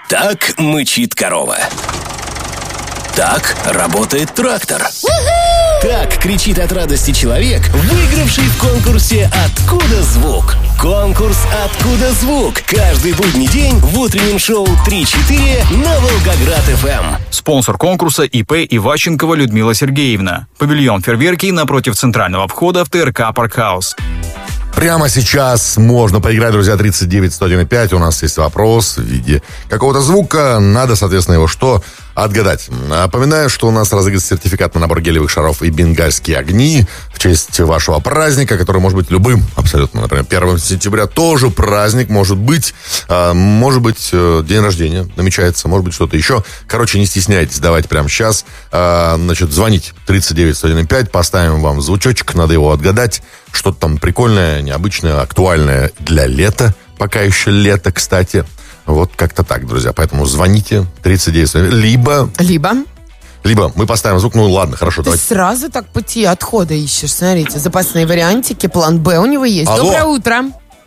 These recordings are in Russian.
Так мычит корова. Так работает трактор. Так кричит от радости человек, выигравший в конкурсе «Откуда звук?». Конкурс «Откуда звук?» каждый будний день в утреннем шоу 3-4 на Волгоград-ФМ. Спонсор конкурса ИП Иващенкова Людмила Сергеевна. Павильон фейерверки напротив центрального входа в ТРК «Паркхаус». Прямо сейчас можно поиграть, друзья, 39-101-5. У нас есть вопрос в виде какого-то звука. Надо, соответственно, его что? Отгадать. Напоминаю, что у нас разыгрывается сертификат на набор гелевых шаров и бенгальские огни в честь вашего праздника, который может быть любым, абсолютно. Например, 1 сентября тоже праздник, может быть день рождения намечается, может быть что-то еще. Короче, не стесняйтесь, давайте прямо сейчас. Звоните 39-101-5, поставим вам звучочек, надо его отгадать. Что-то там прикольное, необычное, актуальное для лета. Пока еще лето, кстати. Вот как-то так, друзья. Поэтому звоните 39. Либо мы поставим звук. Ну ладно, хорошо, Ты давайте. сразу так пути отхода ищешь. Смотрите, запасные вариантики, план Б у него есть. Алло. Доброе утро.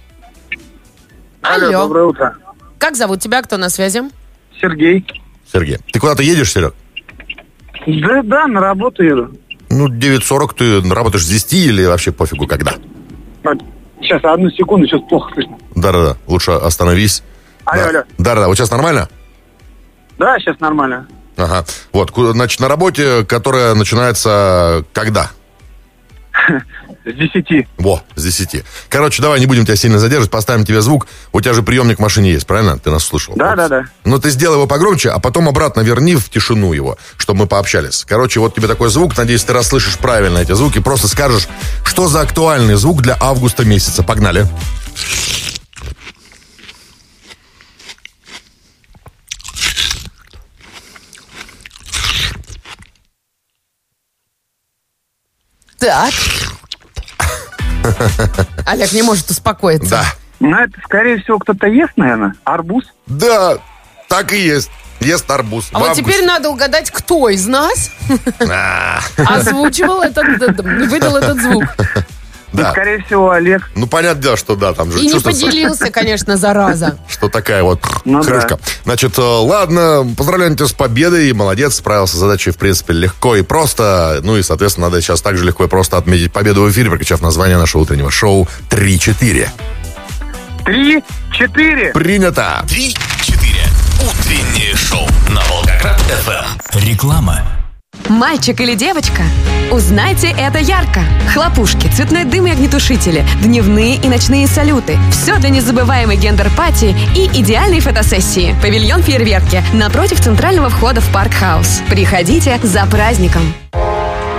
Алло, доброе утро. Как зовут тебя? Кто на связи? Сергей. Сергей, ты куда-то едешь, Серег? Да, на работу еду. 9:40 ты работаешь с 10 или вообще пофигу когда? Сейчас, одну секунду, сейчас плохо слышно. Да-да-да, лучше остановись. Алло. Да-да-да, вот сейчас нормально? Да, сейчас нормально. Ага. Вот, значит, на работе, которая начинается когда? С 10. С 10. Короче, давай не будем тебя сильно задерживать, поставим тебе звук. У тебя же приемник в машине есть, правильно? Ты нас слышал? Да. Ну, ты сделай его погромче, а потом обратно верни в тишину его, чтобы мы пообщались. Короче, вот тебе такой звук. Надеюсь, ты расслышишь правильно эти звуки. Просто скажешь, что за актуальный звук для августа месяца. Погнали. Так. Олег не может успокоиться. Да. Ну, это, скорее всего, кто-то ест, наверное. Арбуз. Да, так и есть. Ест арбуз. А вот теперь надо угадать, кто из нас озвучивал выдал этот звук. Да. Скорее всего, Олег. Ну, понятное дело, что да, там же И не чувствуется, поделился, конечно, зараза. что такая вот Ну крышка. да. Значит, ладно, поздравляем тебя с победой. Молодец, справился с задачей, в принципе, легко и просто. Ну и, соответственно, надо сейчас также легко и просто отметить победу в эфире, прокричав название нашего утреннего шоу 3-4. 3-4. Принято. 3-4. Утреннее шоу на Волгоград-ФМ. Реклама. Мальчик или девочка? Узнайте это ярко. Хлопушки, цветной дым и огнетушители, дневные и ночные салюты. Все для незабываемой гендер-пати и идеальной фотосессии. Павильон фейерверки напротив центрального входа в Паркхаус. Приходите за праздником.